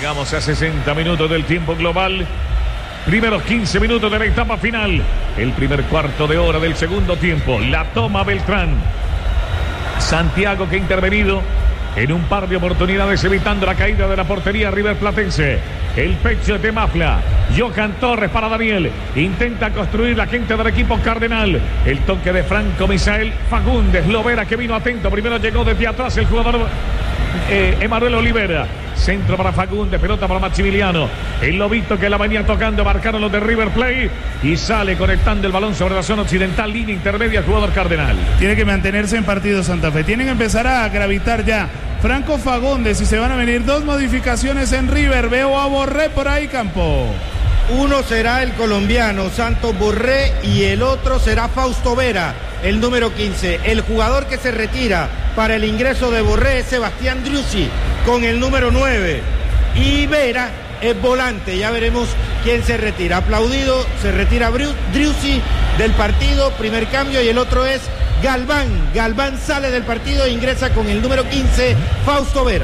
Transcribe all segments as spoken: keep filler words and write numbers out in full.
Llegamos a sesenta minutos del tiempo global. Primeros quince minutos de la etapa final. El primer cuarto de hora del segundo tiempo. La toma Beltrán. Santiago, que ha intervenido en un par de oportunidades evitando la caída de la portería River Platense. El pecho de Mafla. Johan Torres para Daniel. Intenta construir la gente del equipo cardenal. El toque de Franco Misael Fagundes. Lovera, que vino atento. Primero llegó desde atrás el jugador eh, Emanuel Olivera. Centro para Fagundes, pelota para Maximiliano. El lobito que la venía tocando, marcaron los de River Plate. Y sale conectando el balón sobre la zona occidental, línea intermedia, el jugador cardenal. Tiene que mantenerse en partido Santa Fe. Tienen que empezar a gravitar ya. Franco Fagundes, y se van a venir dos modificaciones en River. Veo a Borré por ahí, Campo. Uno será el colombiano Santos Borré y el otro será Fausto Vera, el número quince. El jugador que se retira para el ingreso de Borré es Sebastián Driussi con el número nueve. Y Vera es volante, ya veremos quién se retira. Aplaudido, se retira Driussi del partido, primer cambio, y el otro es Galván. Galván sale del partido e ingresa con el número quince, Fausto Vera.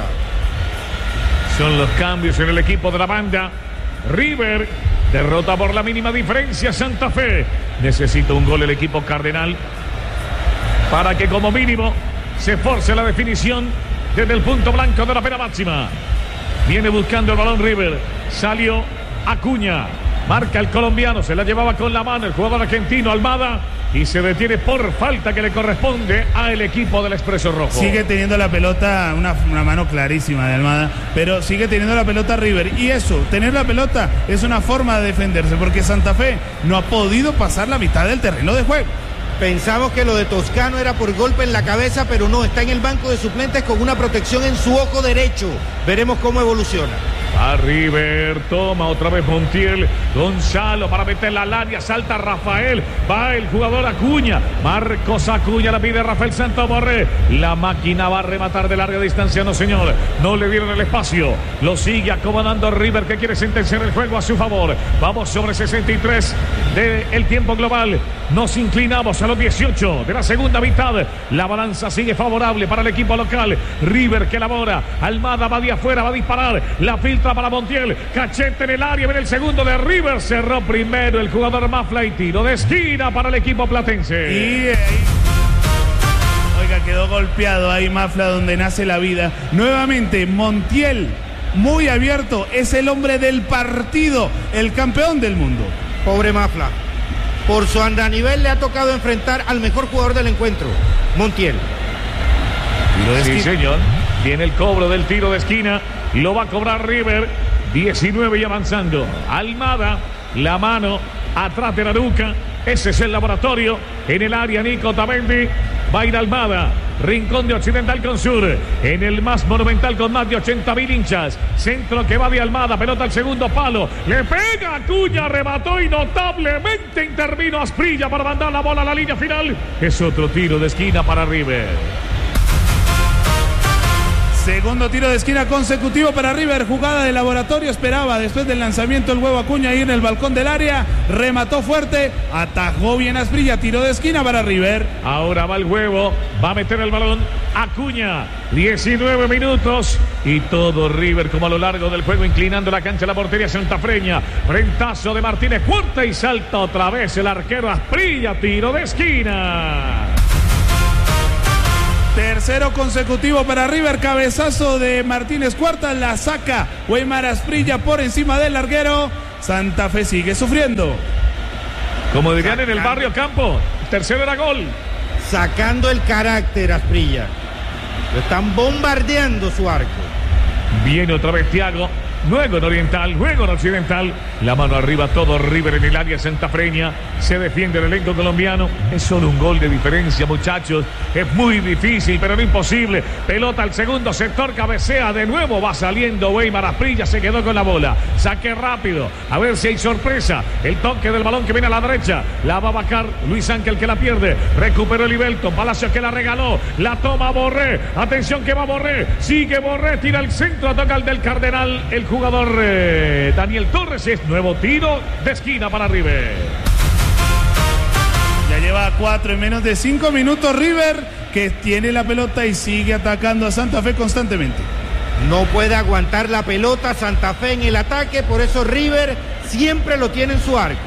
Son los cambios en el equipo de la banda. River derrota por la mínima diferencia Santa Fe. Necesita un gol el equipo cardenal para que como mínimo se force la definición desde el punto blanco de la pena máxima. Viene buscando el balón River. Salió Acuña. Marca el colombiano. Se la llevaba con la mano el jugador argentino Almada. Y se detiene por falta que le corresponde al equipo del Expreso Rojo. Sigue teniendo la pelota, una, una mano clarísima de Almada, pero sigue teniendo la pelota River. Y eso, tener la pelota es una forma de defenderse, porque Santa Fe no ha podido pasar la mitad del terreno de juego. Pensamos que lo de Toscano era por golpe en la cabeza, pero no, está en el banco de suplentes con una protección en su ojo derecho. Veremos cómo evoluciona. A River, toma otra vez Montiel. Gonzalo para meterla al área, salta Rafael. Va el jugador Acuña. Marcos Acuña, la pide Rafael Santos Borré. La máquina va a rematar de larga distancia, no señor. No le dieron el espacio. Lo sigue acomodando River, que quiere sentenciar el juego a su favor. Vamos sobre sesenta y tres del tiempo global. Nos inclinamos a los dieciocho de la segunda mitad. La balanza sigue favorable para el equipo local. River que elabora. Almada va de afuera, va a disparar. La filtra para Montiel. Cachete en el área. Viene el segundo de River. Cerró primero el jugador Mafla y tiro de esquina para el equipo platense. Y ahí, oiga, quedó golpeado ahí Mafla, donde nace la vida. Nuevamente Montiel, muy abierto. Es el hombre del partido. El campeón del mundo. Pobre Mafla. Por su andanivel le ha tocado enfrentar al mejor jugador del encuentro, Montiel. Sí, señor. Viene el cobro del tiro de esquina. Lo va a cobrar River. diecinueve y avanzando. Almada, la mano atrás de la nuca. Ese es el laboratorio. En el área, Nico Tamendi. Va a ir Almada. Rincón de Occidental con Sur. En el más monumental con más de ochenta mil hinchas. Centro que va de Almada. Pelota al segundo palo. Le pega Acuña. Remató y notablemente intervino Asprilla para mandar la bola a la línea final. Es otro tiro de esquina para River. Segundo tiro de esquina consecutivo para River. Jugada de laboratorio. Esperaba después del lanzamiento el huevo Acuña ahí en el balcón del área. Remató fuerte. Atajó bien Asprilla. Tiro de esquina para River. Ahora va el huevo. Va a meter el balón Acuña. diecinueve minutos. Y todo River como a lo largo del juego inclinando la cancha a la portería santafreña. Frentazo de Martínez. Puerta y salta otra vez el arquero Asprilla. Tiro de esquina. Tercero consecutivo para River. Cabezazo de Martínez Cuarta. La saca Weimar Asprilla por encima del larguero. Santa Fe sigue sufriendo. Como dirían en el barrio Campo, tercero era gol. Sacando el carácter Asprilla. Lo están bombardeando su arco. Viene otra vez Thiago. Luego en Oriental, luego en Occidental. La mano arriba, todo River en el área santafreña. Se defiende el elenco colombiano. Es solo un gol de diferencia, muchachos. Es muy difícil, pero no imposible. Pelota al segundo sector, cabecea de nuevo. Va saliendo Weimar Asprilla, se quedó con la bola. Saque rápido, a ver si hay sorpresa. El toque del balón que viene a la derecha. La va a bajar Luis Ángel, que la pierde. Recuperó el Ibelton, Palacios que la regaló. La toma Borré. Atención que va Borré. Sigue Borré, tira al centro, toca el del Cardenal. El jugador eh, Daniel Torres. Es nuevo tiro de esquina para River. Ya lleva cuatro en menos de cinco minutos River, que tiene la pelota y sigue atacando a Santa Fe constantemente. No puede aguantar la pelota Santa Fe en el ataque, por eso River siempre lo tiene en su arco.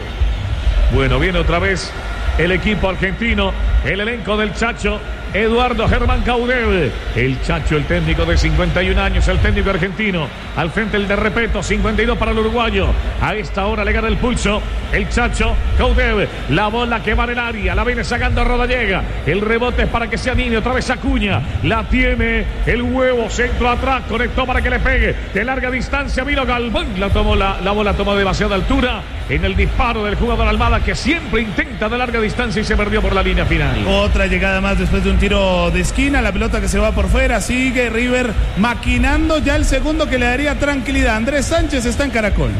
Bueno, viene otra vez el equipo argentino, el elenco del Chacho, Eduardo Germán Caudev. El Chacho, el técnico de cincuenta y un años, el técnico argentino. Al frente el de Repeto, cincuenta y dos para el uruguayo. A esta hora le gana el pulso el Chacho Caudev. La bola que va en el área, la viene sacando Rodallega. El rebote es para que se anime otra vez Acuña. La tiene el huevo, centro atrás, conectó para que le pegue. De larga distancia vino Galván. La tomó la, la bola tomó demasiada altura en el disparo del jugador Almada, que siempre intenta de larga distancia y se perdió por la línea final. Otra llegada más después de un tiro de esquina, la pelota que se va por fuera, sigue River maquinando ya el segundo que le daría tranquilidad. Andrés Sánchez está en Caracol.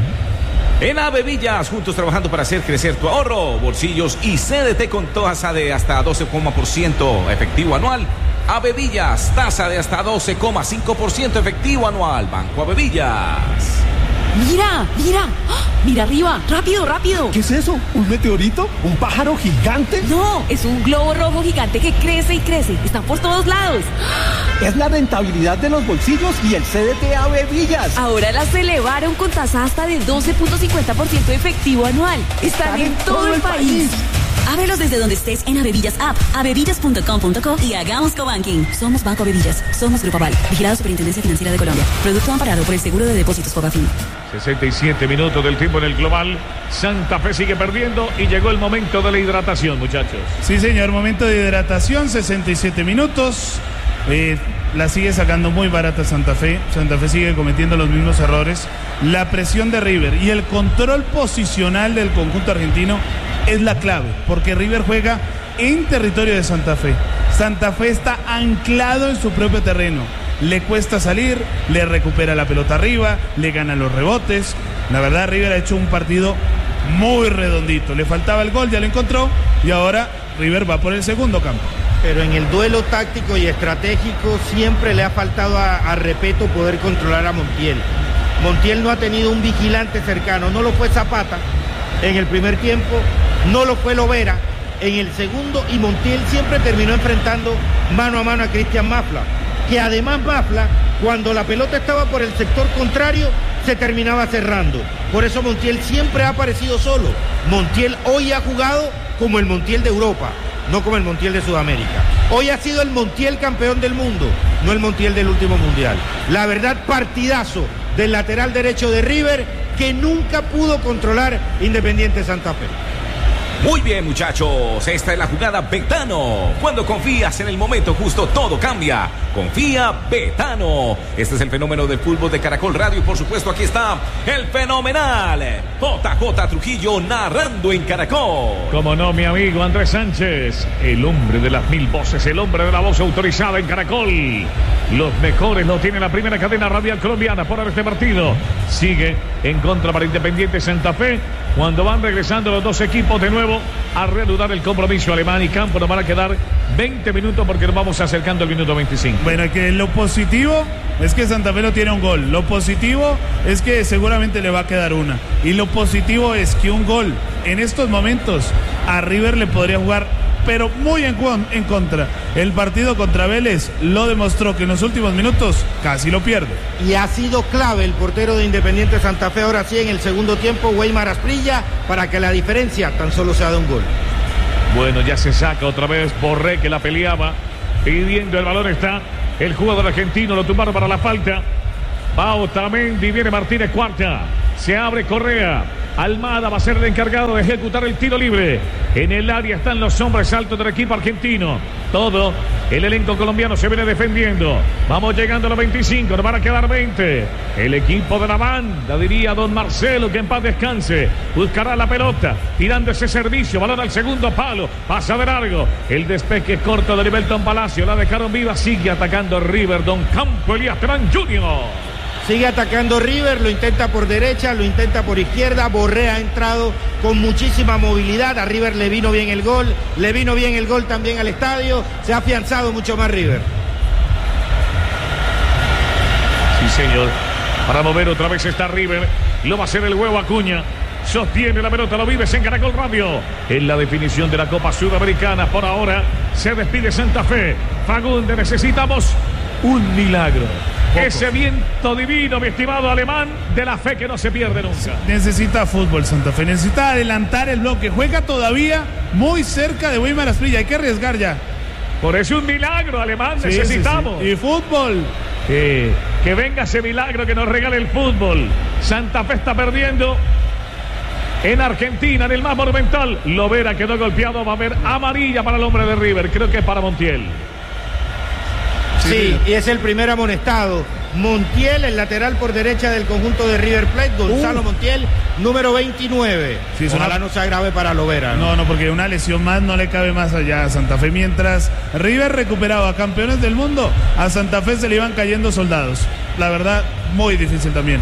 En Avevillas, juntos trabajando para hacer crecer tu ahorro, bolsillos y C D T con tasa de hasta doce coma cinco por ciento efectivo anual. Avevillas, tasa de hasta doce coma cinco por ciento efectivo anual. Banco Avevillas. Mira, mira, ¡ah! Mira arriba, rápido, rápido. ¿Qué es eso? ¿Un meteorito? ¿Un pájaro gigante? No, es un globo rojo gigante que crece y crece. Están por todos lados. Es la rentabilidad de los bolsillos y el C D T Avevillas. Ahora las elevaron con tasa hasta de doce punto cincuenta por ciento efectivo anual. Están, Están en, en todo, todo el país. país. Ábrelos desde donde estés en Avevillas App, avevillas punto com punto co y hagamos cobanking. Somos Banco Avevillas, somos Grupo Aval, vigilado Superintendencia Financiera de Colombia. Producto amparado por el Seguro de Depósitos Fogafín. sesenta y siete minutos del tiempo en el global. Santa Fe sigue perdiendo y llegó el momento de la hidratación, muchachos. Sí, señor, momento de hidratación, sesenta y siete minutos. Eh, la sigue sacando muy barata Santa Fe. Santa Fe sigue cometiendo los mismos errores. La presión de River y el control posicional del conjunto argentino es la clave, porque River juega en territorio de Santa Fe. Santa Fe está anclado en su propio terreno. Le cuesta salir, le recupera la pelota arriba, le gana los rebotes. La verdad, River ha hecho un partido muy redondito. Le faltaba el gol, ya lo encontró, y ahora River va por el segundo campo. Pero en el duelo táctico y estratégico siempre le ha faltado a, a Repeto poder controlar a Montiel. Montiel no ha tenido un vigilante cercano, no lo fue Zapata en el primer tiempo, no lo fue Lovera en el segundo, y Montiel siempre terminó enfrentando mano a mano a Cristian Mafla, que además Mafla, cuando la pelota estaba por el sector contrario, se terminaba cerrando. Por eso Montiel siempre ha aparecido solo. Montiel hoy ha jugado como el Montiel de Europa, no como el Montiel de Sudamérica. Hoy ha sido el Montiel campeón del mundo, no el Montiel del último mundial. La verdad, partidazo del lateral derecho de River, que nunca pudo controlar Independiente Santa Fe. Muy bien, muchachos, esta es la jugada Betano. Cuando confías en el momento justo, todo cambia. Confía Betano. Este es el fenómeno del fútbol de Caracol Radio y por supuesto aquí está el fenomenal J J Trujillo narrando en Caracol. Como no, mi amigo Andrés Sánchez, el hombre de las mil voces, el hombre de la voz autorizada en Caracol. Los mejores lo tiene la primera cadena radial colombiana por este partido. Sigue en contra para Independiente Santa Fe, cuando van regresando los dos equipos de nuevo a reanudar el compromiso. Alemán y Campo, nos van a quedar veinte minutos porque nos vamos acercando al minuto veinticinco. Bueno, que lo positivo es que Santa Fe no tiene un gol. Lo positivo es que seguramente le va a quedar una. Y lo positivo es que un gol en estos momentos a River le podría jugar, pero muy en, en contra. El partido contra Vélez lo demostró, que en los últimos minutos casi lo pierde. Y ha sido clave el portero de Independiente Santa Fe, ahora sí en el segundo tiempo, Weimar Asprilla, para que la diferencia tan solo sea de un gol. Bueno, ya se saca otra vez Borré, que la peleaba, pidiendo el balón. Está el jugador argentino, lo tumbaron para la falta. Va Otamendi, viene Martínez, cuarta. Se abre Correa. Almada va a ser el encargado de ejecutar el tiro libre. En el área están los hombres altos del equipo argentino. Todo el elenco colombiano se viene defendiendo. Vamos llegando a los veinticinco, nos van a quedar veinte. El equipo de la banda, diría don Marcelo, que en paz descanse, buscará la pelota, tirando ese servicio, balón al segundo palo, pasa de largo. El despeje corto de Liberton Palacio, la dejaron viva, sigue atacando River, don Campo Elías Terán junior Sigue atacando River, lo intenta por derecha, lo intenta por izquierda. Borré ha entrado con muchísima movilidad. A River le vino bien el gol, le vino bien el gol también al estadio. Se ha afianzado mucho más River. Sí, señor. Para mover otra vez está River. Lo va a hacer el huevo Acuña. Sostiene la pelota, lo vives en Caracol Radio. En la definición de la Copa Sudamericana, por ahora se despide Santa Fe. Fagundes, necesitamos un milagro. Poco. Ese viento divino, mi estimado alemán, de la fe que no se pierde nunca. Necesita fútbol Santa Fe, necesita adelantar el bloque. Juega todavía muy cerca de Weimar Asprilla, hay que arriesgar ya. Por eso un milagro, alemán, Sí, necesitamos. sí, sí. Y fútbol. Eh, que venga ese milagro que nos regale el fútbol. Santa Fe está perdiendo en Argentina, en el más monumental. Lovera quedó golpeado, va a haber amarilla para el hombre de River, creo que es para Montiel. Sí, y es el primer amonestado. Montiel, el lateral por derecha del conjunto de River Plate, Gonzalo Uh. Montiel, número veintinueve. Sí, es Ojalá una- no sea grave para Lovera. No, no, porque una lesión más no le cabe más allá a Santa Fe. Mientras River recuperaba campeones del mundo, a Santa Fe se le iban cayendo soldados. La verdad, muy difícil también.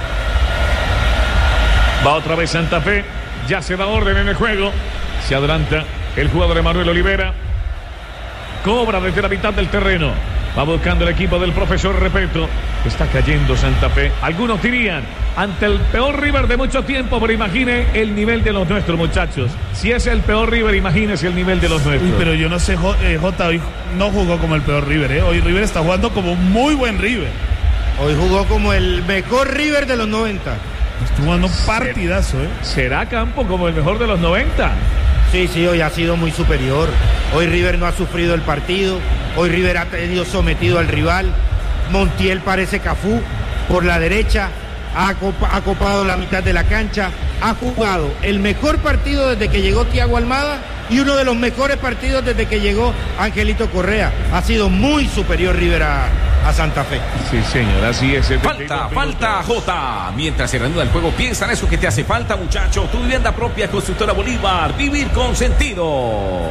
Va otra vez Santa Fe, ya se da orden en el juego. Se adelanta el jugador Emanuel Olivera. Cobra desde la mitad del terreno. Va buscando el equipo del profesor Repeto. Está cayendo Santa Fe. Algunos dirían, ante el peor River de mucho tiempo, pero imagine el nivel de los nuestros, muchachos. Si es el peor River, imagínese el nivel de los nuestros. Uy, pero yo no sé, J, eh, J hoy no jugó como el peor River, ¿eh? Hoy River está jugando como un muy buen River. Hoy jugó como el mejor River de los noventa. Estuvo jugando un partidazo, ¿eh? ¿Será Campo como el mejor de los noventa? Sí, sí, hoy ha sido muy superior. Hoy River no ha sufrido el partido. Hoy River ha tenido sometido al rival. Montiel parece Cafú por la derecha. Ha, copa, ha copado la mitad de la cancha. Ha jugado el mejor partido desde que llegó Thiago Almada y uno de los mejores partidos desde que llegó Angelito Correa. Ha sido muy superior River a, a Santa Fe. Sí, señor, así es. Falta, falta, Jota. Mientras se reanuda el juego, piensa en eso que te hace falta, muchacho. Tu vivienda propia, Constructora Bolívar. Vivir con sentido.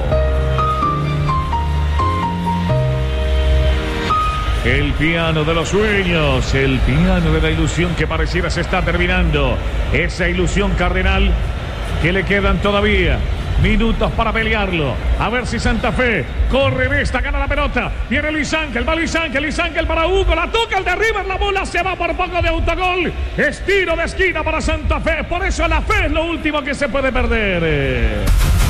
El piano de los sueños, el piano de la ilusión que pareciera se está terminando. Esa ilusión cardenal que le quedan todavía minutos para pelearlo. A ver si Santa Fe corre en esta, gana la pelota. Viene Luis Ángel, va Luis Ángel, Luis Ángel para Hugo, la toca el de River, la bola se va por poco de autogol. Es tiro de esquina para Santa Fe, por eso la fe es lo último que se puede perder.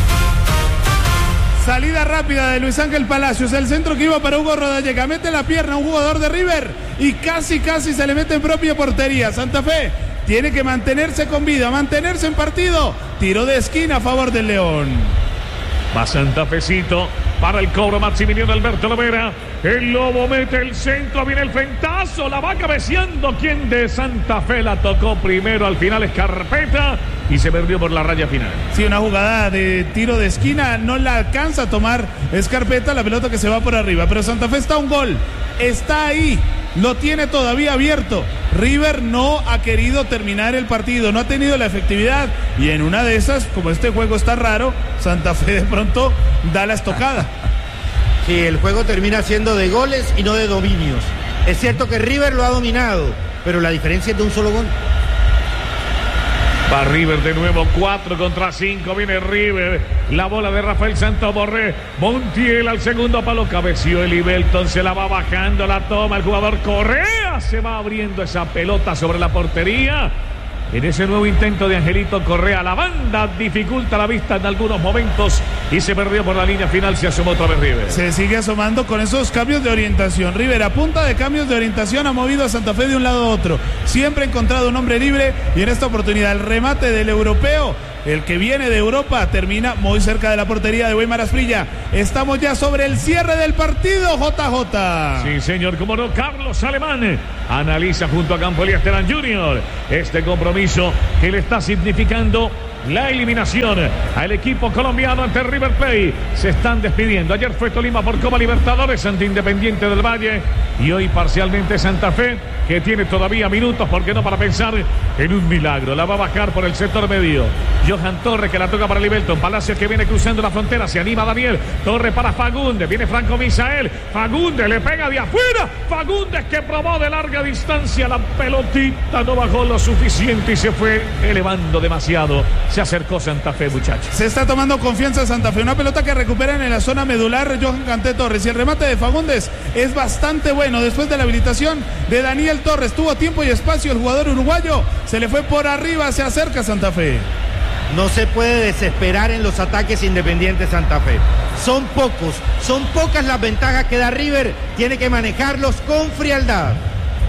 Salida rápida de Luis Ángel Palacios, el centro que iba para Hugo Rodallega, mete la pierna a un jugador de River y casi casi se le mete en propia portería. Santa Fe tiene que mantenerse con vida, mantenerse en partido. Tiro de esquina a favor del León. Va Santa Fecito para el cobro, Maximiliano Alberto Lovera. El Lobo mete el centro, viene el frentazo, la va cabeceando. Quien de Santa Fe la tocó primero, al final Escarpeta y se perdió por la raya final. Sí, una jugada de tiro de esquina, no la alcanza a tomar Escarpeta, la pelota que se va por arriba. Pero Santa Fe está a un gol, está ahí, lo tiene todavía abierto. River no ha querido terminar el partido, no ha tenido la efectividad. Y en una de esas, como este juego está raro, Santa Fe de pronto da la estocada. Sí, el juego termina siendo de goles y no de dominios. Es cierto que River lo ha dominado, pero la diferencia es de un solo gol. Va River de nuevo, cuatro contra cinco, viene River, la bola de Rafael Santos Borré, Montiel al segundo palo, cabeció el Ibelton, se la va bajando, la toma el jugador Correa, se va abriendo esa pelota sobre la portería. En ese nuevo intento de Angelito Correa, la banda dificulta la vista en algunos momentos y se perdió por la línea final, se asomó otra vez River. Se sigue asomando con esos cambios de orientación. River a punta de cambios de orientación ha movido a Santa Fe de un lado a otro. Siempre ha encontrado un hombre libre y en esta oportunidad el remate del europeo, el que viene de Europa, termina muy cerca de la portería de Weimar Asprilla. Estamos ya sobre el cierre del partido, J J. Sí, señor, como no, Carlos Alemán analiza junto a Campo Elías Terán junior este compromiso que le está significando la eliminación al equipo colombiano ante River Plate. Se están despidiendo. Ayer fue Tolima por Copa Libertadores ante Independiente del Valle y hoy parcialmente Santa Fe, que tiene todavía minutos, ¿por qué no?, para pensar en un milagro. La va a bajar por el sector medio. Johan Torres, que la toca para Libelton. Palacios, que viene cruzando la frontera. Se anima Daniel. Torres para Fagundes. Viene Franco Misael. Fagundes le pega de afuera. Fagundes, que probó de larga distancia. La pelotita no bajó lo suficiente y se fue elevando demasiado. Se acercó Santa Fe, muchachos. Se está tomando confianza Santa Fe. Una pelota que recuperan en la zona medular Johan Canté Torres. Y el remate de Fagundes es bastante bueno. Después de la habilitación de Daniel Torres, tuvo tiempo y espacio el jugador uruguayo. Se le fue por arriba. Se acerca Santa Fe. No se puede desesperar en los ataques Independiente Santa Fe. Son pocos, son pocas las ventajas que da River. Tiene que manejarlos con frialdad.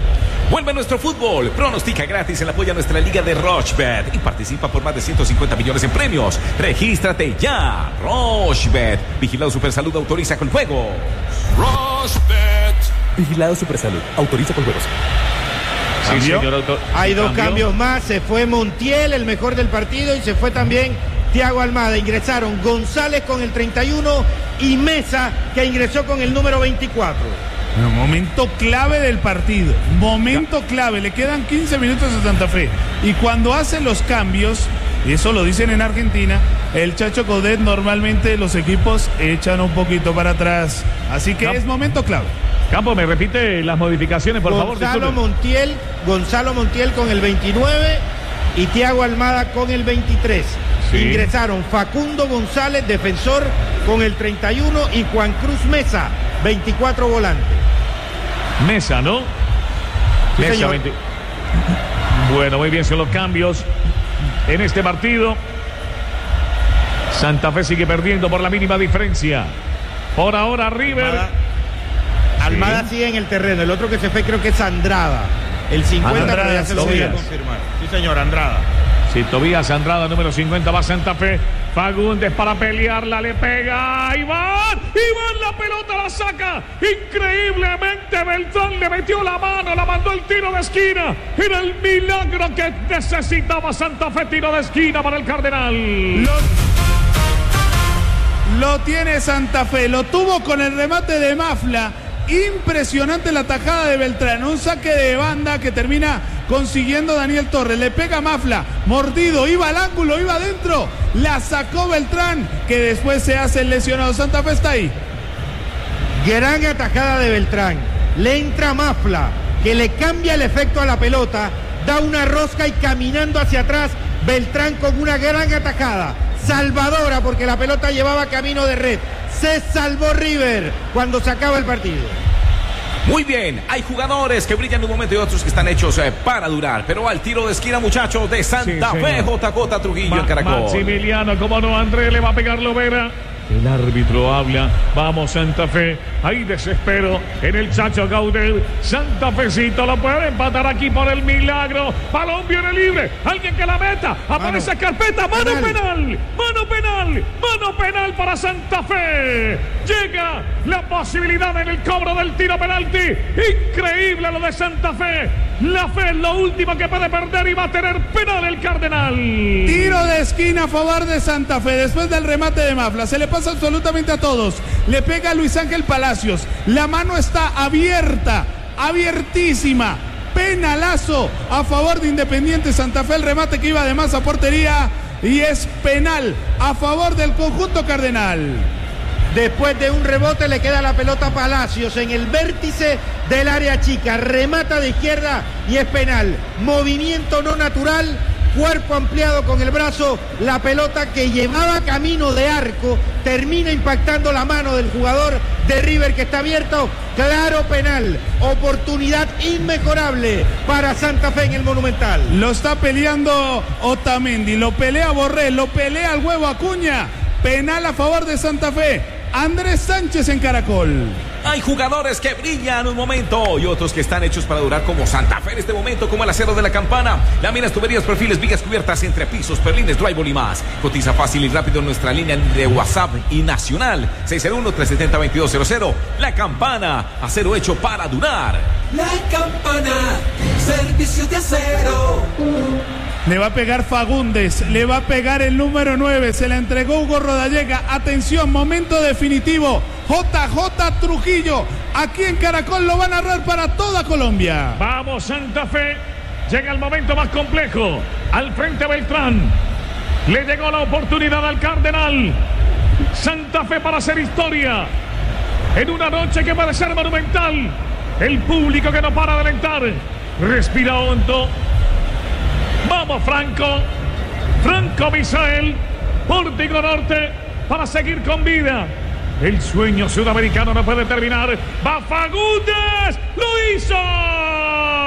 Vuelve nuestro fútbol. Pronostica gratis en la apoya nuestra liga de Rochebet y participa por más de ciento cincuenta millones en premios. Regístrate ya. Rochebet. Vigilado Supersalud, autoriza con juegos. Rochebet. Vigilado Supersalud, autoriza con juegos. Sí, señor autor. Hay dos ¿Cambio? cambios más. Se fue Montiel, el mejor del partido, y se fue también Thiago Almada. Ingresaron González con el treinta y uno y Mesa, que ingresó con el número veinticuatro. Bueno, momento clave del partido, momento clave, le quedan quince minutos a Santa Fe y cuando hacen los cambios, y eso lo dicen en Argentina, el Chacho Coudet, normalmente los equipos echan un poquito para atrás, así que Campo. es momento clave. Campo, me repite las modificaciones, por favor. Gonzalo disculpe. Montiel, Gonzalo Montiel con el veintinueve y Thiago Almada con el veintitrés. Sí. Ingresaron Facundo González, defensor, con el treinta y uno, y Juan Cruz Mesa, veinticuatro, volante. Mesa, ¿no? Sí, Mesa, señor. veinte. Bueno, muy bien, son los cambios en este partido. Santa Fe sigue perdiendo por la mínima diferencia. Por ahora River. Almada, Almada Sí. sigue en el terreno. El otro que se fue creo que es Andrada. El cincuenta, Andrada, pero ya se lo voy a Tobías. confirmar. Sí, señor, Andrada. Sí, Tobías Andrada, número cincuenta, va Santa Fe. Fagundes para pelearla, le pega a Iván. Iván, la pelota la saca. Increíblemente Beltrán le metió la mano, la mandó el tiro de esquina. Era el milagro que necesitaba Santa Fe, tiro de esquina para el Cardenal. Lo, lo tiene Santa Fe, lo tuvo con el remate de Mafla. Impresionante la tajada de Beltrán, un saque de banda que termina consiguiendo Daniel Torres, le pega a Mafla, mordido, iba al ángulo, iba adentro, la sacó Beltrán, que después se hace el lesionado. Santa Fe está ahí. Gran atajada de Beltrán. Le entra Mafla, que le cambia el efecto a la pelota, da una rosca y caminando hacia atrás, Beltrán con una gran atajada. Salvadora, porque la pelota llevaba camino de red. Se salvó River cuando se acaba el partido. Muy bien, hay jugadores que brillan en un momento y otros que están hechos eh, para durar. Pero al tiro de esquina, muchachos, de Santa Sí, Fe, señor. J J Trujillo Ma- en Caracol. Maximiliano, como no, André le va a pegar Lovera. El árbitro habla, vamos Santa Fe, hay desespero en el Chacho Coudet. Santa Fecito lo puede empatar aquí por el milagro. Balón viene libre, alguien que la meta, aparece Mano. Carpeta, mano Penal. penal, mano penal, mano penal para Santa Fe. Llega la posibilidad en el cobro del tiro penalti. Increíble lo de Santa Fe. La Fe es lo último que puede perder y va a tener penal el Cardenal. Tiro de esquina a favor de Santa Fe después del remate de Mafla. Se le pasa absolutamente a todos. Le pega a Luis Ángel Palacios. La mano está abierta, abiertísima. Penalazo a favor de Independiente Santa Fe. El remate que iba además a portería y es penal a favor del conjunto cardenal. Después de un rebote le queda la pelota a Palacios en el vértice del área chica. Remata de izquierda y es penal. Movimiento no natural, cuerpo ampliado con el brazo. La pelota que llevaba camino de arco termina impactando la mano del jugador de River que está abierto. Claro penal. Oportunidad inmejorable para Santa Fe en el Monumental. Lo está peleando Otamendi, lo pelea Borré, lo pelea el huevo Acuña. Penal a favor de Santa Fe. Andrés Sánchez en Caracol. Hay jugadores que brillan un momento y otros que están hechos para durar como Santa Fe en este momento, como el acero de la campana, láminas, tuberías, perfiles, vigas cubiertas, entrepisos, perlines, drywall y más. Cotiza fácil y rápido en nuestra línea de WhatsApp y nacional seis cero uno, tres siete cero, dos dos cero cero. La Campana, acero hecho para durar. La Campana, servicios de acero. Le va a pegar Fagundes, le va a pegar el número nueve, se la entregó Hugo Rodallega. Atención, momento definitivo. J J Trujillo, aquí en Caracol lo va a narrar para toda Colombia. Vamos Santa Fe, llega el momento más complejo. Al frente Beltrán, le llegó la oportunidad al Cardenal. Santa Fe para hacer historia en una noche que puede ser monumental. El público que no para de alentar, respira hondo. Vamos Franco, Franco Misael, Pórtico Norte para seguir con vida. El sueño sudamericano no puede terminar. Va Fagundes, lo hizo.